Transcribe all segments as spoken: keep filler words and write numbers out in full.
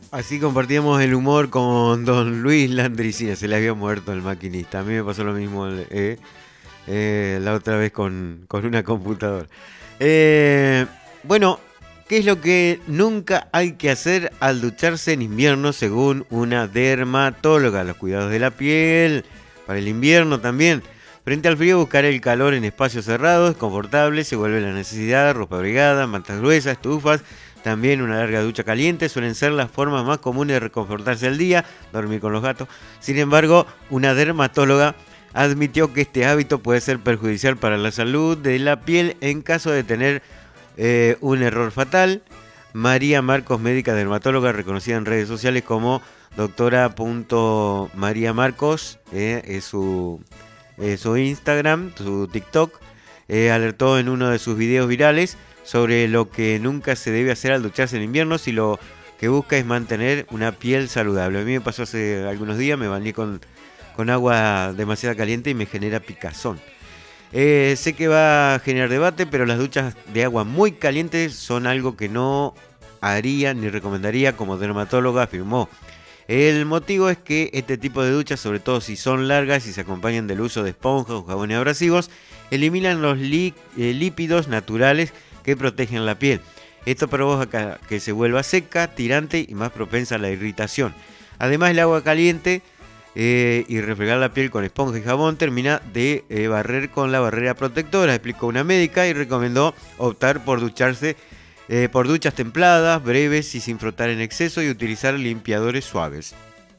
Así compartíamos el humor con don Luis Landricina, se le había muerto el maquinista. A mí me pasó lo mismo eh, eh, la otra vez con, con una computadora. Eh, bueno, ¿qué es lo que nunca hay que hacer al ducharse en invierno según una dermatóloga? Los cuidados de la piel, para el invierno también. Frente al frío, buscar el calor en espacios cerrados, confortables, se vuelve la necesidad, ropa abrigada, mantas gruesas, estufas. También una larga ducha caliente suelen ser las formas más comunes de reconfortarse al día, dormir con los gatos. Sin embargo, una dermatóloga admitió que este hábito puede ser perjudicial para la salud de la piel en caso de tener eh, un error fatal. María Marcos, médica dermatóloga reconocida en redes sociales como doctora María Marcos, eh, es su, eh, su Instagram, su TikTok, eh, alertó en uno de sus videos virales sobre lo que nunca se debe hacer al ducharse en invierno si lo que busca es mantener una piel saludable. A mí me pasó hace algunos días, me bañé con, con agua demasiado caliente y me genera picazón. Eh, sé que va a generar debate, pero las duchas de agua muy caliente son algo que no haría ni recomendaría como dermatóloga, afirmó. El motivo es que este tipo de duchas, sobre todo si son largas y se acompañan del uso de esponjas o jabones abrasivos, eliminan los lí- eh, lípidos naturales que protegen la piel. Esto provoca que se vuelva seca, tirante y más propensa a la irritación. Además, el agua caliente eh, y refregar la piel con esponja y jabón termina de eh, barrer con la barrera protectora, explicó una médica y recomendó optar por ducharse eh, por duchas templadas, breves y sin frotar en exceso y utilizar limpiadores suaves.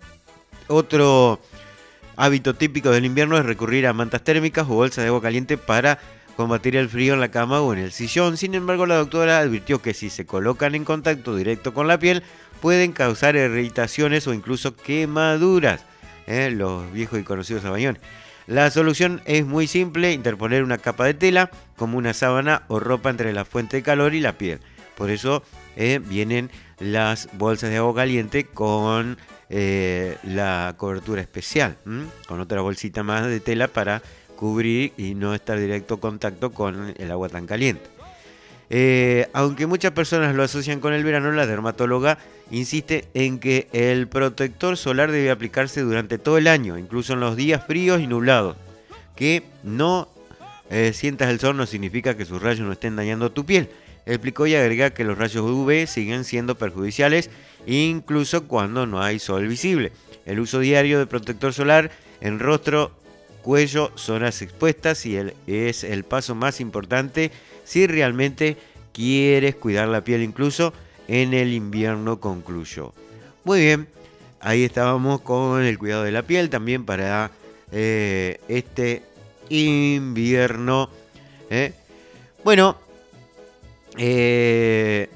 Otro hábito típico del invierno es recurrir a mantas térmicas o bolsas de agua caliente para combatir el frío en la cama o en el sillón. Sin embargo, la doctora advirtió que si se colocan en contacto directo con la piel, pueden causar irritaciones o incluso quemaduras. ¿eh? Los viejos y conocidos sabañones. La solución es muy simple, interponer una capa de tela, como una sábana o ropa entre la fuente de calor y la piel. Por eso eh, vienen las bolsas de agua caliente con eh, la cobertura especial, ¿m? con otra bolsita más de tela para cubrir y no estar directo contacto con el agua tan caliente. Eh, aunque muchas personas lo asocian con el verano, la dermatóloga insiste en que el protector solar debe aplicarse durante todo el año, incluso en los días fríos y nublados. Que no eh, sientas el sol no significa que sus rayos no estén dañando tu piel. Explicó y agrega que los rayos U V siguen siendo perjudiciales incluso cuando no hay sol visible. El uso diario de protector solar en rostro, cuello, zonas expuestas y el, es el paso más importante si realmente quieres cuidar la piel incluso en el invierno, concluyó. Muy bien, ahí estábamos con el cuidado de la piel también para eh, este invierno. ¿eh? Bueno, eh,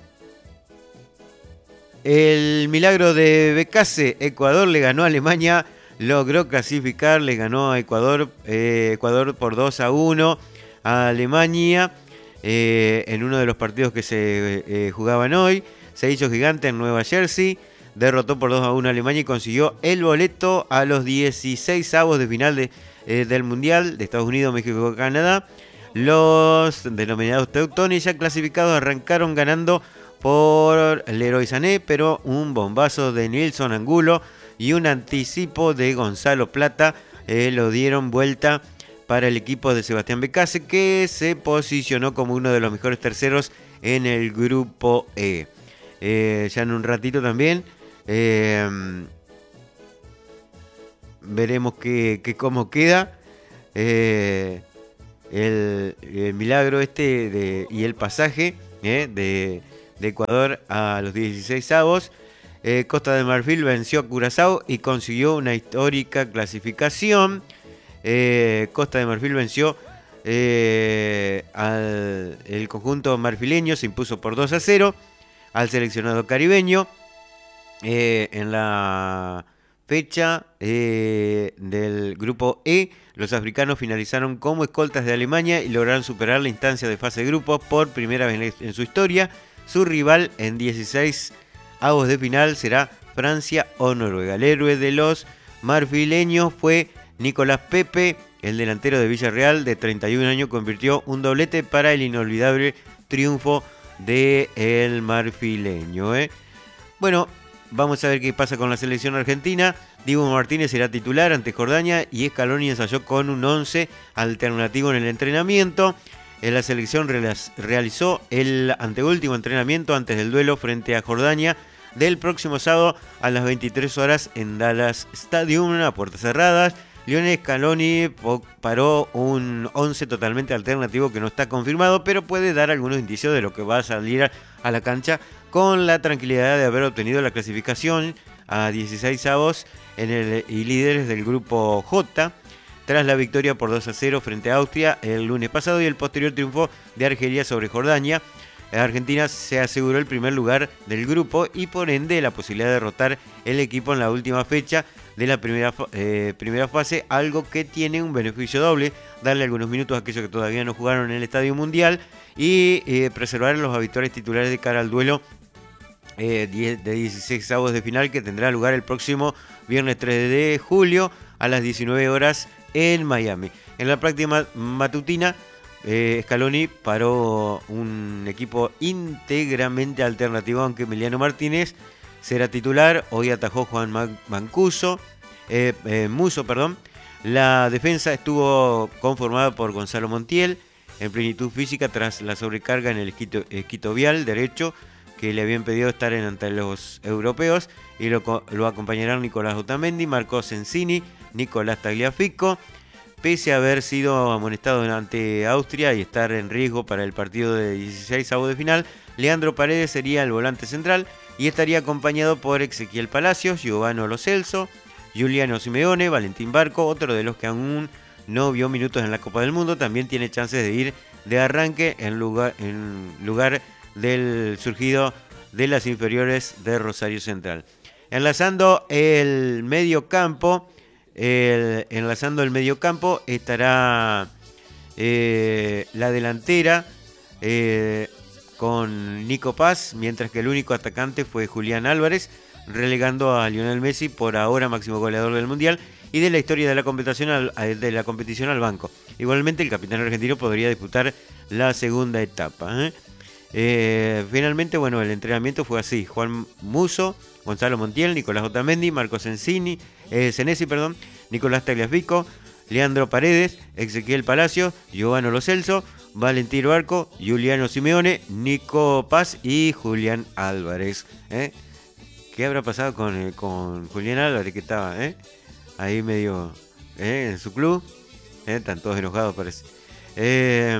el milagro de Becase, Ecuador le ganó a Alemania, logró clasificar, le ganó a Ecuador, eh, Ecuador por dos a uno a Alemania eh, en uno de los partidos que se eh, jugaban hoy. Se hizo gigante en Nueva Jersey, derrotó por dos a uno a Alemania y consiguió el boleto a los dieciséis avos de final de, eh, del Mundial de Estados Unidos, México y Canadá. Los denominados teutones ya clasificados arrancaron ganando por Leroy Sané, pero un bombazo de Nilson Angulo y un anticipo de Gonzalo Plata eh, lo dieron vuelta para el equipo de Sebastián Becase, que se posicionó como uno de los mejores terceros en el grupo E. Eh, ya en un ratito también eh, veremos que, que cómo queda eh, el, el milagro este de, y el pasaje eh, de, de Ecuador a los dieciséis avos. Eh, Costa de Marfil venció a Curazao y consiguió una histórica clasificación. Eh, Costa de Marfil venció eh, al el conjunto marfileño, se impuso por dos a cero al seleccionado caribeño eh, en la fecha eh, del grupo E. Los africanos finalizaron como escoltas de Alemania y lograron superar la instancia de fase de grupos por primera vez en su historia. Su rival en dieciséis avos de final será Francia o Noruega. El héroe de los marfileños fue Nicolás Pepe, el delantero de Villarreal de treinta y un años, convirtió un doblete para el inolvidable triunfo del marfileño. ¿eh? Bueno, vamos a ver qué pasa con la selección argentina. Dibu Martínez será titular ante Jordania y Scaloni ensayó con un once alternativo en el entrenamiento. La selección realizó el anteúltimo entrenamiento antes del duelo frente a Jordania del próximo sábado a las veintitrés horas en Dallas Stadium, a puertas cerradas. Lionel Scaloni paró un once totalmente alternativo que no está confirmado, pero puede dar algunos indicios de lo que va a salir a la cancha con la tranquilidad de haber obtenido la clasificación a dieciséis avos en el, y líderes del grupo J, tras la victoria por dos a cero frente a Austria el lunes pasado y el posterior triunfo de Argelia sobre Jordania. Argentina se aseguró el primer lugar del grupo y por ende la posibilidad de derrotar el equipo en la última fecha de la primera, eh, primera fase, algo que tiene un beneficio doble: darle algunos minutos a aquellos que todavía no jugaron en el Estadio Mundial y eh, preservar a los habituales titulares de cara al duelo eh, de dieciséis avos de final que tendrá lugar el próximo viernes tres de julio a las diecinueve horas en Miami. En la práctica matutina, eh, Scaloni paró un equipo íntegramente alternativo, aunque Emiliano Martínez será titular. Hoy atajó Juan Mancuso, eh, eh, Muso, perdón. La defensa estuvo conformada por Gonzalo Montiel en plenitud física tras la sobrecarga en el esquito, esquitovial derecho que le habían pedido estar en ante los europeos, y lo, lo acompañarán Nicolás Otamendi, Marco Sensini, Nicolás Tagliafico. Pese a haber sido amonestado ante Austria y estar en riesgo para el partido de dieciséis avos de final, Leandro Paredes sería el volante central y estaría acompañado por Ezequiel Palacios, Giovanni Lo Celso, Giuliano Simeone, Valentín Barco, otro de los que aún no vio minutos en la Copa del Mundo. También tiene chances de ir de arranque en lugar, en lugar del surgido de las inferiores de Rosario Central. Enlazando el medio campo, el, enlazando el medio campo estará eh, la delantera eh, con Nico Paz, mientras que el único atacante fue Julián Álvarez, relegando a Lionel Messi, por ahora máximo goleador del Mundial y de la historia de la competición al, de la competición al banco. Igualmente el capitán argentino podría disputar la segunda etapa, ¿eh? Eh, finalmente, bueno, el entrenamiento fue así: Juan Muso, Gonzalo Montiel, Nicolás Otamendi, Marco Sensini, eh, Senesi, perdón, Nicolás Tagliafico, Leandro Paredes, Ezequiel Palacio, Giovanni Lo Celso, Valentín Barco, Giuliano Simeone, Nico Paz y Julián Álvarez, ¿eh? ¿Qué habrá pasado con, eh, con Julián Álvarez, que estaba eh? ahí medio eh, en su club? Eh, están todos enojados, parece. Eh,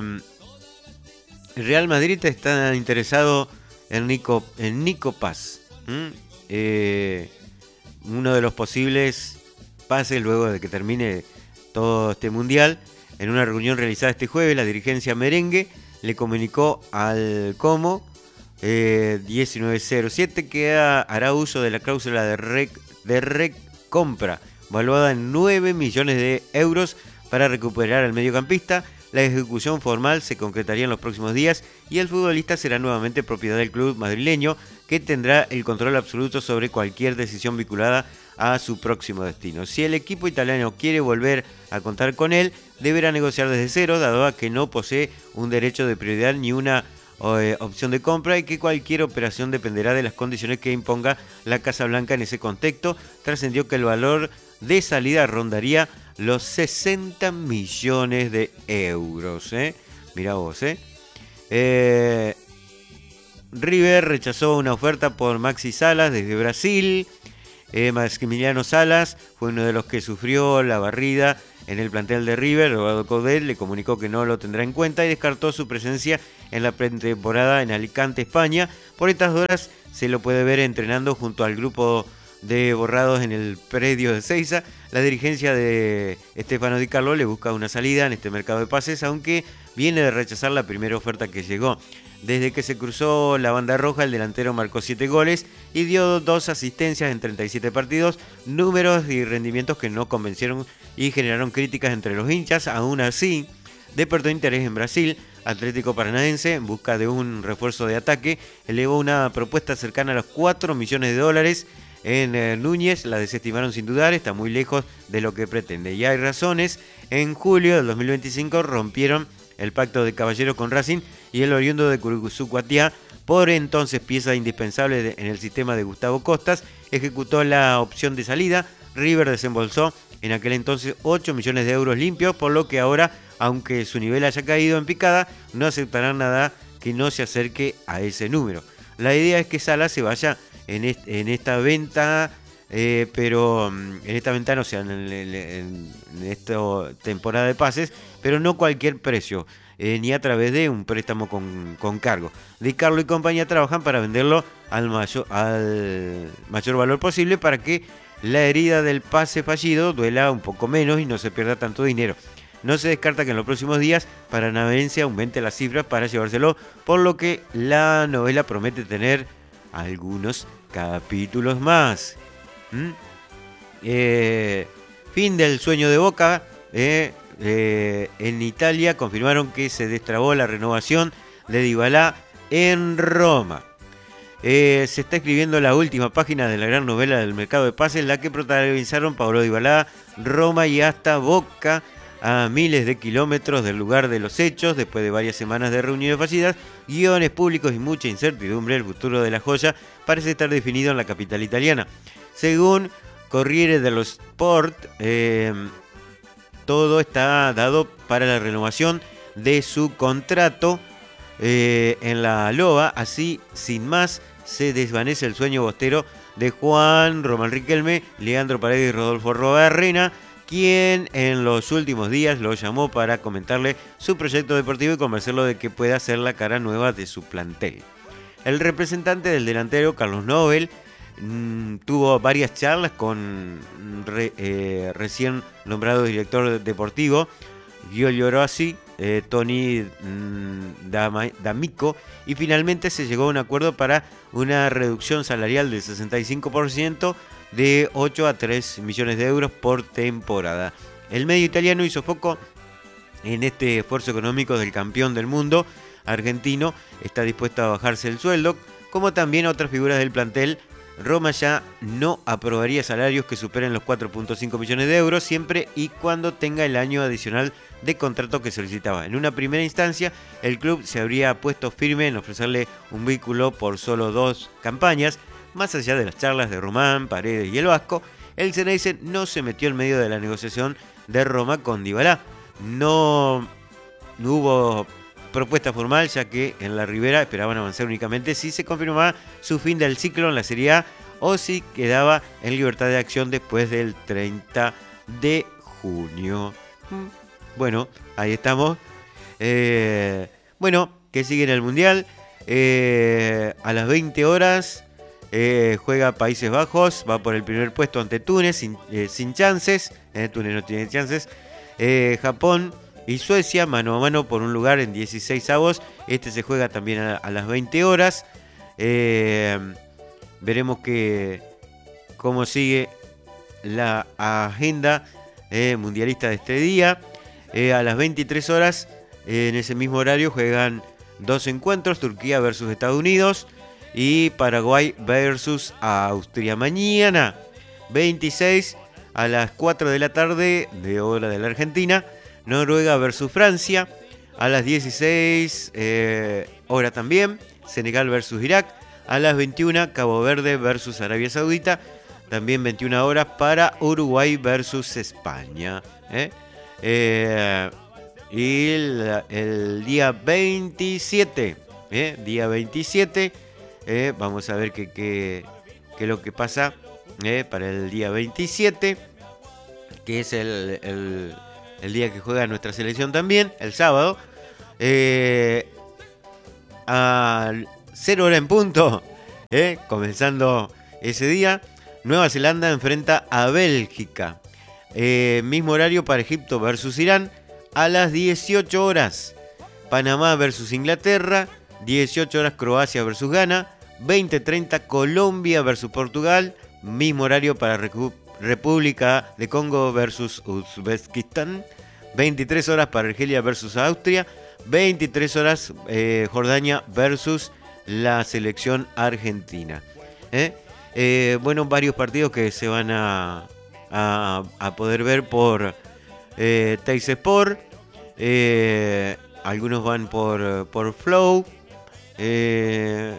Real Madrid está interesado en Nico, en Nico Paz. ¿Mm? Eh, uno de los posibles pases luego de que termine todo este mundial. En una reunión realizada este jueves, la dirigencia merengue le comunicó al Como eh, diecinueve cero siete que hará uso de la cláusula de, rec, de recompra, valuada en nueve millones de euros, para recuperar al mediocampista. La ejecución formal se concretaría en los próximos días y el futbolista será nuevamente propiedad del club madrileño, que tendrá el control absoluto sobre cualquier decisión vinculada a su próximo destino. Si el equipo italiano quiere volver a contar con él, deberá negociar desde cero, dado a que no posee un derecho de prioridad ni una eh, opción de compra, y que cualquier operación dependerá de las condiciones que imponga la Casa Blanca en ese contexto. Trascendió que el valor de salida rondaría los sesenta millones de euros. ¿eh? Mirá vos, ¿eh? eh River rechazó una oferta por Maxi Salas desde Brasil. Eh, Maximiliano Salas fue uno de los que sufrió la barrida en el plantel de River. Eduardo Coudet le comunicó que no lo tendrá en cuenta y descartó su presencia en la pretemporada en Alicante, España. Por estas horas se lo puede ver entrenando junto al grupo de borrados en el predio de Seiza. La dirigencia de Stefano Di Carlo le busca una salida en este mercado de pases, aunque viene de rechazar la primera oferta que llegó. Desde que se cruzó la banda roja, el delantero marcó siete goles y dio dos asistencias en treinta y siete partidos, números y rendimientos que no convencieron y generaron críticas entre los hinchas. Aún así, despertó interés en Brasil. Atlético Paranaense, en busca de un refuerzo de ataque, elevó una propuesta cercana a los cuatro millones de dólares en eh, Núñez. La desestimaron sin dudar, está muy lejos de lo que pretende. Y hay razones. En julio del dos mil veinticinco rompieron el pacto de caballeros con Racing y el oriundo de Curuzucuatiá por entonces pieza indispensable de, en el sistema de Gustavo Costas, ejecutó la opción de salida. River desembolsó en aquel entonces ocho millones de euros limpios, por lo que ahora, aunque su nivel haya caído en picada, no aceptarán nada que no se acerque a ese número. La idea es que Salah se vaya en, est en esta venta, eh, pero en esta ventana, o sea, en, en, en esta temporada de pases, pero no cualquier precio, eh, ni a través de un préstamo con, con cargo. Di Carlo y compañía trabajan para venderlo al mayor, al mayor valor posible para que la herida del pase fallido duela un poco menos y no se pierda tanto dinero. No se descarta que en los próximos días Paranaense aumente las cifras para llevárselo, por lo que la novela promete tener algunos capítulos más. ¿Mm? Eh, fin del sueño de Boca. Eh, eh, en Italia confirmaron que se destrabó la renovación de Dybala en Roma. Eh, se está escribiendo la última página de la gran novela del mercado de pases, la que protagonizaron Paulo Dybala, Roma y hasta Boca, a miles de kilómetros del lugar de los hechos. Después de varias semanas de reuniones fallidas, guiones públicos y mucha incertidumbre, el futuro de la joya parece estar definido en la capital italiana. Según Corriere dello Sport, eh, todo está dado para la renovación de su contrato eh, en la Loa. Así, sin más, se desvanece el sueño bostero de Juan Román Riquelme, Leandro Paredes y Rodolfo Robarrena, quien en los últimos días lo llamó para comentarle su proyecto deportivo y convencerlo de que pueda ser la cara nueva de su plantel. El representante del delantero, Carlos Nobel, mmm, tuvo varias charlas con re, eh, recién nombrado director deportivo, Giulio Rossi, eh, Tony mmm, D'Amico, y finalmente se llegó a un acuerdo para una reducción salarial del sesenta y cinco por ciento, de ocho a tres millones de euros por temporada. El medio italiano hizo foco en este esfuerzo económico del campeón del mundo argentino. Está dispuesto a bajarse el sueldo, como también otras figuras del plantel. Roma ya no aprobaría salarios que superen los cuatro punto cinco millones de euros, siempre y cuando tenga el año adicional de contrato que solicitaba. En una primera instancia, el club se habría puesto firme en ofrecerle un vínculo por solo dos campañas. Más allá de las charlas de Román, Paredes y el Vasco, el Ceneice no se metió en medio de la negociación de Roma con Dybala. No, no hubo propuesta formal, ya que en la Ribera esperaban avanzar únicamente si se confirmaba su fin del ciclo en la Serie A o si quedaba en libertad de acción después del treinta de junio. Bueno, ahí estamos. Eh, bueno, que sigue en el Mundial. Eh, a las veinte horas... Eh, juega Países Bajos, va por el primer puesto ante Túnez, sin, eh, sin chances, eh, Túnez no tiene chances. Eh, Japón y Suecia, mano a mano por un lugar en dieciséis avos. Este se juega también a, a las veinte horas. Eh, veremos que, cómo sigue la agenda eh, mundialista de este día. Eh, a las veintitrés horas, eh, en ese mismo horario, juegan dos encuentros, Turquía versus Estados Unidos y Paraguay versus Austria. Mañana, veintiséis, a las cuatro de la tarde, de hora de la Argentina, Noruega versus Francia. A las dieciséis, eh, hora también, Senegal versus Irak. A las veintiuna, Cabo Verde versus Arabia Saudita. También veintiuna horas para Uruguay versus España. ¿eh? Eh, y el, el día veintisiete, ¿eh? día veintisiete, Eh, vamos a ver qué que, que es lo que pasa eh, para el día veintisiete, que es el, el, el día que juega nuestra selección también, el sábado, eh, a cero hora en punto, eh, comenzando ese día. Nueva Zelanda enfrenta a Bélgica, eh, mismo horario para Egipto versus Irán, a las dieciocho horas. Panamá versus Inglaterra, dieciocho horas Croacia versus Ghana, veinte treinta Colombia versus Portugal, mismo horario para Recu- República de Congo versus Uzbekistán, veintitrés horas para Argelia versus Austria, veintitrés horas eh, Jordania versus la selección argentina. ¿Eh? Eh, bueno, varios partidos que se van a, a, a poder ver por eh, Teis Sport, eh, algunos van por, por Flow. Eh,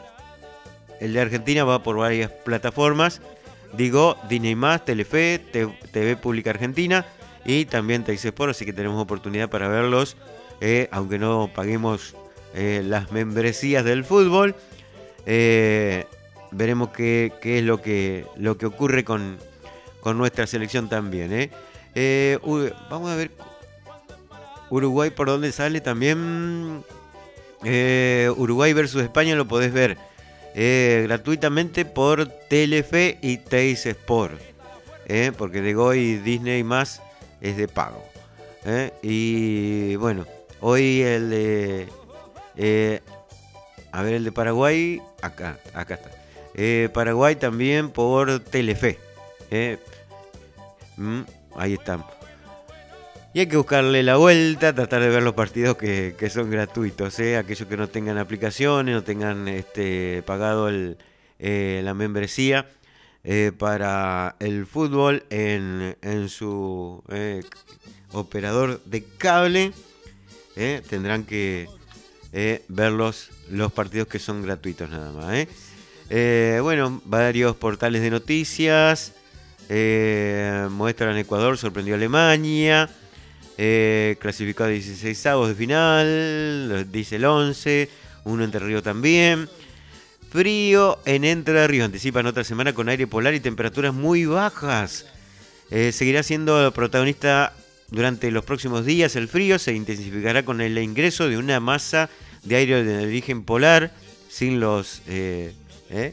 el de Argentina va por varias plataformas. Digo, Disney más, Telefe, T V Pública Argentina y también Teis Sport, así que tenemos oportunidad para verlos, eh, aunque no paguemos eh, las membresías del fútbol. Eh, veremos qué, qué es lo que, lo que ocurre con, con nuestra selección también. ¿eh? Eh, uh, vamos a ver Uruguay por dónde sale también. Eh, Uruguay versus España lo podés ver eh, gratuitamente por Telefe y Teis Sport, eh, porque de Goy Disney más es de pago. Eh, y bueno, hoy el de eh, a ver el de Paraguay, acá, acá está. Eh, Paraguay también por Telefe. Eh, mm, ahí están. Y hay que buscarle la vuelta, tratar de ver los partidos que, que son gratuitos, ¿eh? Aquellos que no tengan aplicaciones, no tengan este, pagado el, eh, la membresía eh, para el fútbol en, en su eh, operador de cable, eh, tendrán que eh, ver los, los partidos que son gratuitos nada más. ¿eh? Eh, bueno, varios portales de noticias eh, muestran Ecuador, sorprendió a Alemania. Eh, clasificó a dieciséis avos de final, dice el once, uno Entre Ríos también. Frío en Entre Ríos, anticipan otra semana con aire polar y temperaturas muy bajas. Eh, seguirá siendo protagonista durante los próximos días el frío, se intensificará con el ingreso de una masa de aire de origen polar, sin los... Eh, ¿eh?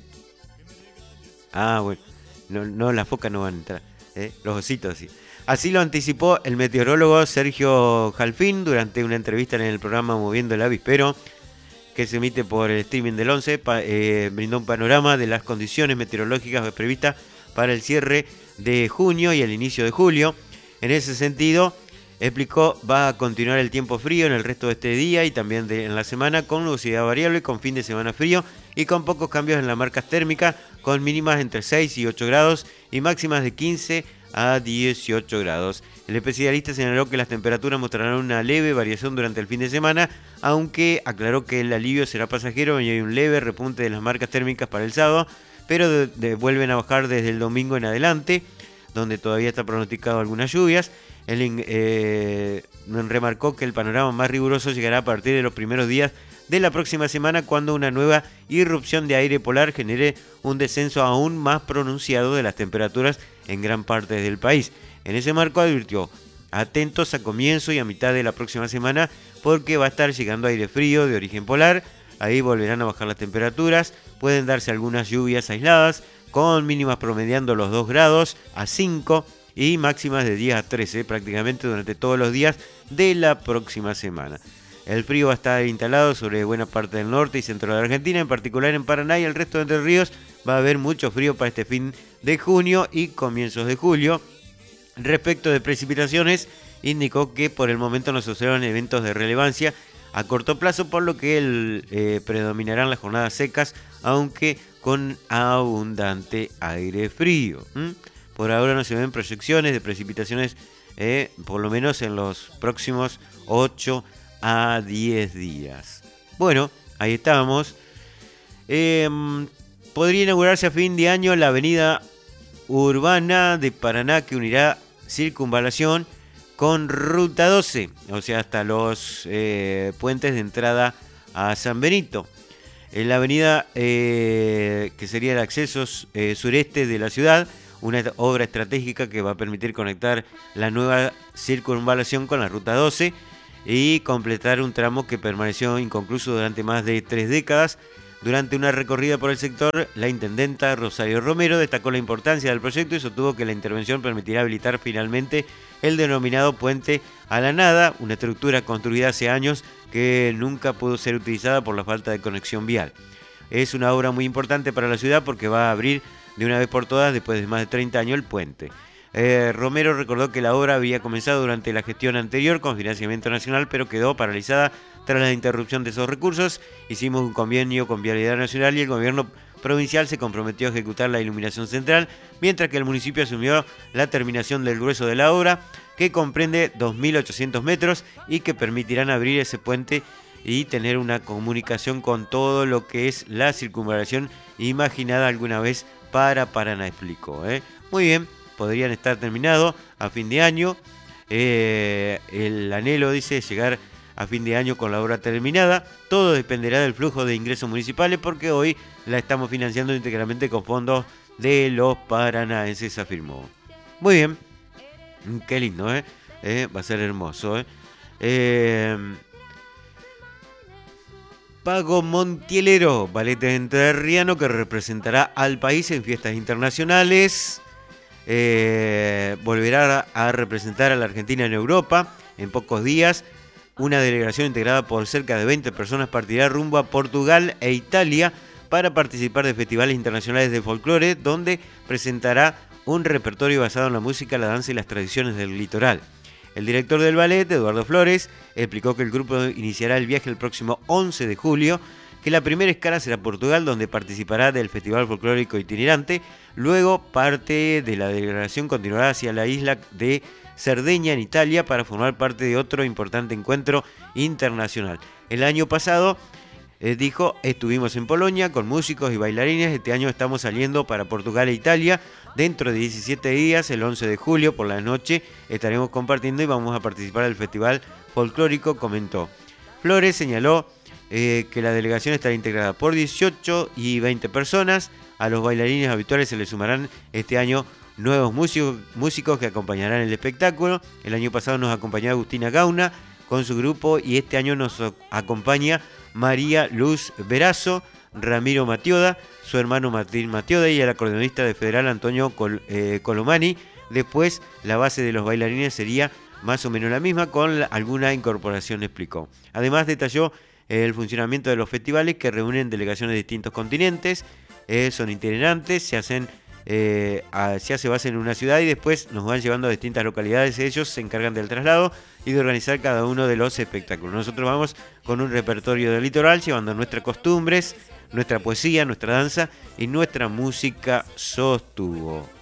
Ah, bueno, no, no, las focas no van a entrar, ¿eh? Los ositos sí. Así lo anticipó el meteorólogo Sergio Jalfín durante una entrevista en el programa Moviendo el Avispero, que se emite por el streaming del once. Pa, eh, brindó un panorama de las condiciones meteorológicas previstas para el cierre de junio y el inicio de julio. En ese sentido, explicó, va a continuar el tiempo frío en el resto de este día y también de, en la semana, con nubosidad variable, con fin de semana frío y con pocos cambios en las marcas térmicas, con mínimas entre seis y ocho grados y máximas de quince a dieciocho grados. El especialista señaló que las temperaturas mostrarán una leve variación durante el fin de semana, aunque aclaró que el alivio será pasajero y hay un leve repunte de las marcas térmicas para el sábado, pero de, de, vuelven a bajar desde el domingo en adelante, donde todavía está pronosticado algunas lluvias. Él eh, remarcó que el panorama más riguroso llegará a partir de los primeros días de la próxima semana, cuando una nueva irrupción de aire polar genere un descenso aún más pronunciado de las temperaturas en gran parte del país. En ese marco advirtió, atentos a comienzo y a mitad de la próxima semana, porque va a estar llegando aire frío de origen polar, ahí volverán a bajar las temperaturas, pueden darse algunas lluvias aisladas, con mínimas promediando los dos grados a cinco y máximas de diez a trece prácticamente durante todos los días de la próxima semana. El frío va a estar instalado sobre buena parte del norte y centro de la Argentina, en particular en Paraná y el resto de Entre Ríos. Va a haber mucho frío para este fin de junio y comienzos de julio. Respecto de precipitaciones, indicó que por el momento no se observan eventos de relevancia a corto plazo, por lo que el, eh, predominarán las jornadas secas, aunque con abundante aire frío. ¿Mm? Por ahora no se ven proyecciones de precipitaciones, eh, por lo menos en los próximos ocho a diez días. Bueno, ahí estábamos. Eh, podría inaugurarse a fin de año la avenida urbana de Paraná, que unirá Circunvalación con Ruta doce, o sea, hasta los eh, puentes de entrada a San Benito. En la avenida eh, que sería el acceso eh, sureste de la ciudad, una obra estratégica que va a permitir conectar la nueva circunvalación con la Ruta doce y completar un tramo que permaneció inconcluso durante más de tres décadas. Durante una recorrida por el sector, la intendenta Rosario Romero destacó la importancia del proyecto y sostuvo que la intervención permitirá habilitar finalmente el denominado Puente a la Nada, una estructura construida hace años que nunca pudo ser utilizada por la falta de conexión vial. Es una obra muy importante para la ciudad porque va a abrir de una vez por todas, después de más de treinta años, el puente. Eh, Romero recordó que la obra había comenzado durante la gestión anterior con financiamiento nacional, pero quedó paralizada tras la interrupción de esos recursos. Hicimos un convenio con Vialidad Nacional y el gobierno provincial se comprometió a ejecutar la iluminación central, mientras que el municipio asumió la terminación del grueso de la obra, que comprende dos mil ochocientos metros y que permitirán abrir ese puente y tener una comunicación con todo lo que es la circunvalación imaginada alguna vez para Paraná, explicó. ¿eh? Muy bien, podrían estar terminados a fin de año. Eh, el anhelo, dice, es llegar a fin de año con la obra terminada. Todo dependerá del flujo de ingresos municipales porque hoy la estamos financiando íntegramente con fondos de los paranaenses, afirmó. Muy bien, qué lindo, ¿eh? ¿Eh? Va a ser hermoso, ¿eh? eh Pago Montielero, ballet entrerriano que representará al país en fiestas internacionales. Eh, volverá a representar a la Argentina en Europa en pocos días. Una delegación integrada por cerca de veinte personas partirá rumbo a Portugal e Italia para participar de festivales internacionales de folclore, donde presentará un repertorio basado en la música, la danza y las tradiciones del litoral. El director del ballet, Eduardo Flores, explicó que el grupo iniciará el viaje el próximo once de julio, que la primera escala será Portugal, donde participará del Festival Folclórico Itinerante. Luego, parte de la delegación continuará hacia la isla de Cerdeña, en Italia, para formar parte de otro importante encuentro internacional. El año pasado, eh, dijo, estuvimos en Polonia con músicos y bailarines. Este año estamos saliendo para Portugal e Italia. Dentro de diecisiete días, el once de julio por la noche, estaremos compartiendo y vamos a participar del Festival Folclórico, comentó. Flores señaló eh, que la delegación estará integrada por dieciocho y veinte personas. A los bailarines habituales se les sumarán este año nuevos músicos, músicos que acompañarán el espectáculo. El año pasado nos acompañó Agustina Gauna con su grupo y este año nos acompaña María Luz Verazo, Ramiro Matioda, su hermano Martín Matioda y el acordeonista de Federal Antonio Col, eh, Colomani. Después la base de los bailarines sería más o menos la misma, con la, alguna incorporación, explicó. Además detalló eh, el funcionamiento de los festivales que reúnen delegaciones de distintos continentes, eh, son itinerantes, se hacen eh, a, se hace base en una ciudad y después nos van llevando a distintas localidades. Ellos se encargan del traslado y de organizar cada uno de los espectáculos. Nosotros vamos con un repertorio del litoral, llevando nuestras costumbres, nuestra poesía, nuestra danza y nuestra música, sostuvo.